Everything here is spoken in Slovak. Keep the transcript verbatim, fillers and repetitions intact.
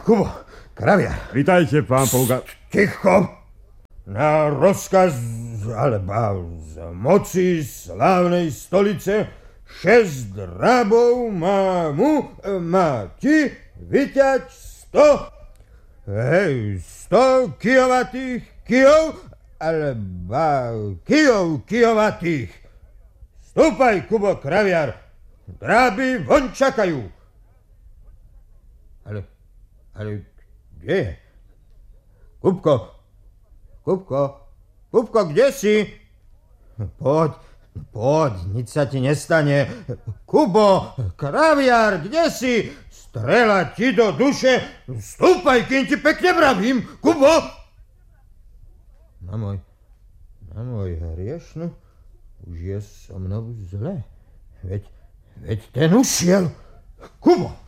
Kubo, kraviar. Vitajte, pán Polga. Ticho. Na rozkaz, alebo z moci slávnej stolice, šesť drábov má mu, má ti vyťať sto, hej, sto kijovatých kijov, alebo kijov kijovatých. Stúpaj, Kubo, kraviar, dráby von čakajú. Ale, ale, kde je? Kupko, Kupko, Kupko, kde si? Poď, poď, nič sa ti nestane. Kubo, kraviar, kde si? Strela ti do duše, stúpaj, kým ti pekne vravím, Kubo! Na môj, na môj hriešnu, už je so mnou zle. Veď, veď ten ušiel. Kubo!